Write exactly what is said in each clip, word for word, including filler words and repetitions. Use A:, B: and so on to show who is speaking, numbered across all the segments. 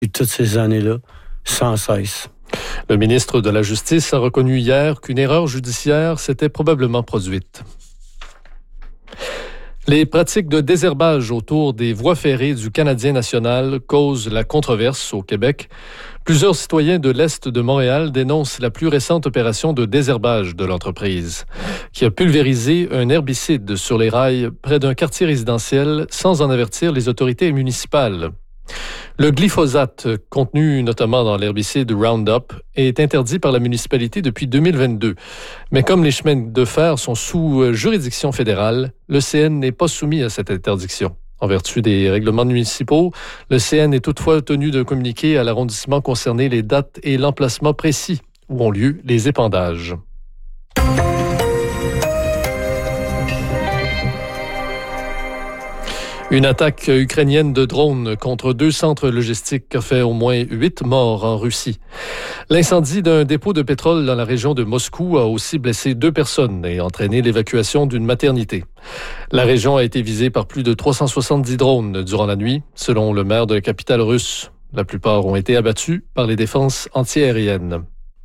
A: toutes ces années-là, sans cesse.
B: Le ministre de la Justice a reconnu hier qu'une erreur judiciaire s'était probablement produite. Les pratiques de désherbage autour des voies ferrées du Canadien national causent la controverse au Québec. Plusieurs citoyens de l'Est de Montréal dénoncent la plus récente opération de désherbage de l'entreprise, qui a pulvérisé un herbicide sur les rails près d'un quartier résidentiel sans en avertir les autorités municipales. Le glyphosate, contenu notamment dans l'herbicide Roundup, est interdit par la municipalité depuis deux mille vingt-deux. Mais comme les chemins de fer sont sous juridiction fédérale, le C N n'est pas soumis à cette interdiction. En vertu des règlements municipaux, le C N est toutefois tenu de communiquer à l'arrondissement concerné les dates et l'emplacement précis où ont lieu les épandages. Une attaque ukrainienne de drones contre deux centres logistiques a fait au moins huit morts en Russie. L'incendie d'un dépôt de pétrole dans la région de Moscou a aussi blessé deux personnes et entraîné l'évacuation d'une maternité. La région a été visée par plus de trois cent soixante-dix drones durant la nuit, selon le maire de la capitale russe. La plupart ont été abattus par les défenses antiaériennes.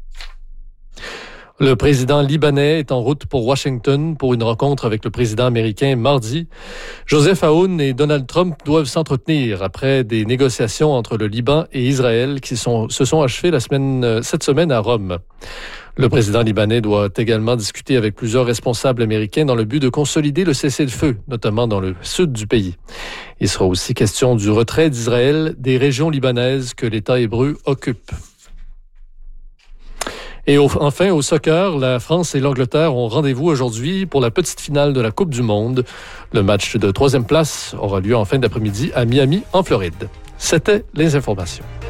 B: Le président libanais est en route pour Washington pour une rencontre avec le président américain mardi. Joseph Aoun et Donald Trump doivent s'entretenir après des négociations entre le Liban et Israël qui sont, se sont achevées la semaine, cette semaine à Rome. Le président libanais doit également discuter avec plusieurs responsables américains dans le but de consolider le cessez-le-feu, notamment dans le sud du pays. Il sera aussi question du retrait d'Israël des régions libanaises que l'État hébreu occupe. Et au, enfin, au soccer, la France et l'Angleterre ont rendez-vous aujourd'hui pour la petite finale de la Coupe du Monde. Le match de troisième place aura lieu en fin d'après-midi à Miami, en Floride. C'était les informations.